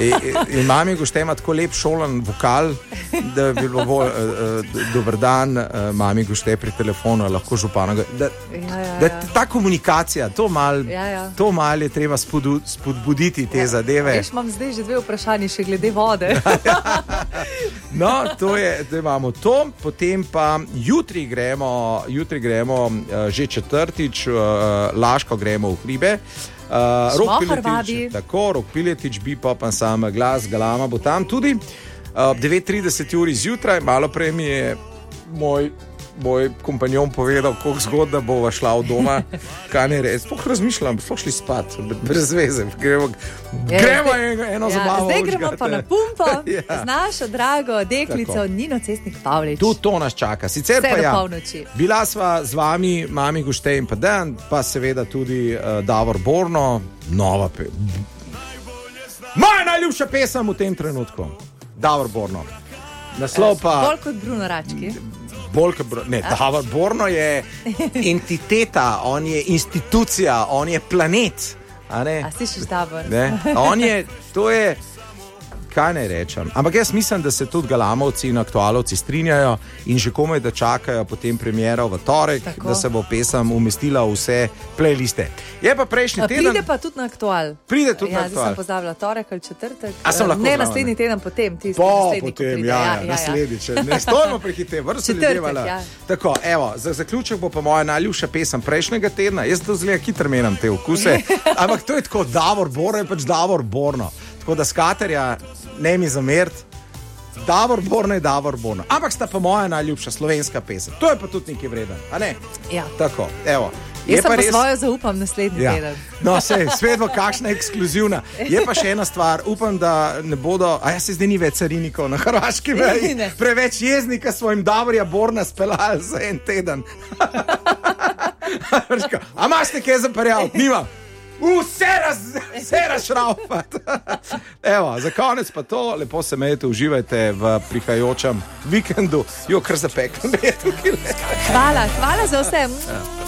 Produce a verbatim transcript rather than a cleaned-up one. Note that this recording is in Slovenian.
In mami Gošte ima tako lep šolan vokal, da bi bilo bolj uh, dober dan, uh, mami Gošte pri telefonu, lahko županu. Da, ja, ja, da ja. ta komunikacija, to malo ja, ja. mal je treba spodu, spodbuditi te ja. zadeve. Veš, imam zdaj že dve vprašanji še glede vode. No, to je, da imamo to, potem pa jutri gremo, jutri gremo uh, že četrtič, uh, Laško gremo v hribe. Uh, Rok Piletič, tako, Rok Piletič, Bipop, ansambel Glas, Galama bo tam tudi. Ob uh, devet trideset uri zjutraj, malo prej mi je moj, moj kompanjon povedal, koliko zgodba bova šla od doma, kaj ne res. Sploh razmišljam, sploh šli spat, brez veze. Gremo, gremo eno, eno ja, zabavo. Zdaj gremo pa na pumpo ja. z našo drago deklico tako. Nino Cestnik Pavlič. Tu to nas čaka. Sicer Vse pa ja, polnoči. Bila sva z vami, mami Gošte in pa Dan, pa seveda tudi uh, Davor Borno, nova pe... Moja najljubša pesem v tem trenutku. Davor Borno. Naslov pa... Bolj kot Bruno Rački. Bolj kot Bruno... Ne, Davor Borno je entiteta, on je institucija, on je planet. A ne? A si še Davor? Ne? On je, to je... Kaj ne rečem? Ampak jaz mislim, da se tudi Galamovci in aktualovci strinjajo in že komaj da čakajo potem premiero v torek, tako. Da se bo pesem umestila v vse playliste. Je pa prejšnji teden... Pride pa tudi na aktual. Pride tudi ja, na aktual. Zdaj sem pozabila torek ali četrtek. A sem lahko ne, zraven. Naslednji teden potem. Tisti, po, naslednji, potem, ja, ja, ja, naslednjič. Ne stojimo prehite, vrsto ljudje vala. Ja. Tako, evo, za zaključek bo pa moja najljubša pesem prejšnjega tedna. Jaz to zelo hitro menjam te okuse, ampak to je tako Davor Borno, je pač Davor Borno. Tako da skaterja ne mi zameriti, Davor Borno je Davor Borno. Ampak sta pa moja najljubša slovenska pesem. To je pa tudi nekaj vreden, a ne? Ja. Tako, evo. Jaz sem pa res... svojo zaupam naslednji ja. teden. No, sej, svet bo kakšna ekskluzivna. Je pa še ena stvar, upam, da ne bodo, a jaz se zdaj ni več carinikov na hrvaški meji, preveč jeznika svojim Davorja Borna speljali za en teden. A imaš nekaj zaparjal? Nimam. Vse, raz, vse razšraufati. Evo, za konec pa to, lepo se imejte, uživajte v prihajajočem vikendu. Jo, kar zapekno. Hvala, hvala za vse. Ja.